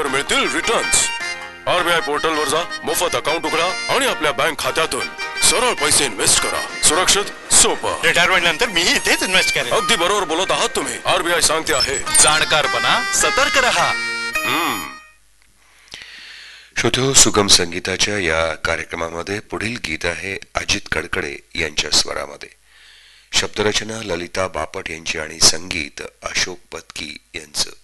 केल्यावर मिळतील returns. RBI portal वर जा, मोफत अकाउंट उघडा आणि आपल्या बँक खात्यातून सरळ पैसे इन्व्हेस्ट करा। सुरक्षित, सोपं। रिटायरमेंट नंतर मी इथेच इन्व्हेस्ट करेन। अगदी बरोबर बोलत आहात तुम्ही। आरबीआय सांगते आहे, जाणकार बना, सतर्क रहा। श्रोतो, सुगम संगीताच्या या कार्यक्रमामध्ये पुढील गीत आहे अजित कडकडे यांच्या स्वरामध्ये। शब्दरचना ललिता बापट यांची आणि संगीत अशोक पत्की यांचं।